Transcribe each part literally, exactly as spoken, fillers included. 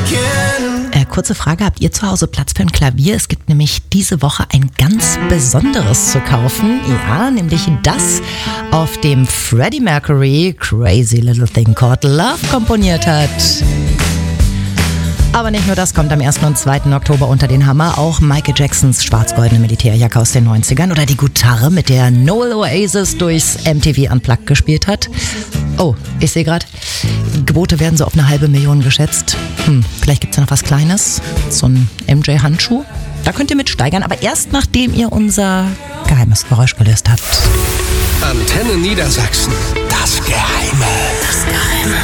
Äh, kurze Frage, habt ihr zu Hause Platz für ein Klavier? Es gibt nämlich diese Woche ein ganz besonderes zu kaufen. Ja, nämlich das, auf dem Freddie Mercury Crazy Little Thing Called Love komponiert hat. Aber nicht nur das kommt am ersten und zweiten Oktober unter den Hammer, auch Michael Jacksons schwarz-goldene Militärjacke aus den neunzigern oder die Gitarre, mit der Noel Oasis durchs M T V Unplugged gespielt hat. Oh, ich sehe gerade, Gebote werden so auf eine halbe Million geschätzt. Hm, vielleicht gibt es ja noch was Kleines, so ein M J-Handschuh. Da könnt ihr mitsteigern, aber erst nachdem ihr unser geheimes Geräusch gelöst habt. Antenne Niedersachsen. Das Geheime. Das Geheime.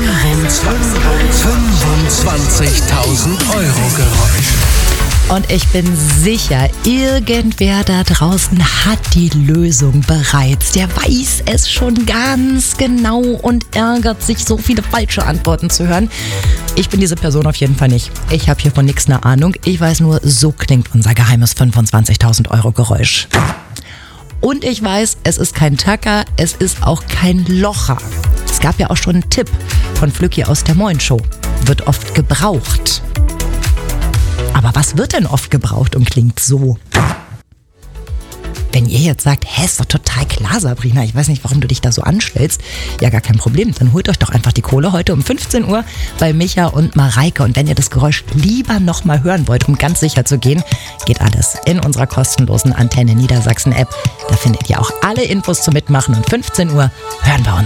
fünfundzwanzigtausend Euro Geräusch. Und ich bin sicher, irgendwer da draußen hat die Lösung bereits. Der weiß es schon ganz genau und ärgert sich, so viele falsche Antworten zu hören. Ich bin diese Person auf jeden Fall nicht. Ich habe hier von nichts eine Ahnung. Ich weiß nur, so klingt unser geheimes fünfundzwanzigtausend Euro Geräusch. Und ich weiß, es ist kein Tacker, es ist auch kein Locher. Es gab ja auch schon einen Tipp von Flücki aus der Moin Show. Wird oft gebraucht. Aber was wird denn oft gebraucht und klingt so? Wenn ihr jetzt sagt, hä, ist doch total klar, Sabrina, ich weiß nicht, warum du dich da so anstellst. Ja, gar kein Problem, dann holt euch doch einfach die Kohle heute um fünfzehn Uhr bei Micha und Mareike. Und wenn ihr das Geräusch lieber nochmal hören wollt, um ganz sicher zu gehen, geht alles in unserer kostenlosen Antenne Niedersachsen App. Da findet ihr auch alle Infos zum Mitmachen und fünfzehn Uhr hören wir uns.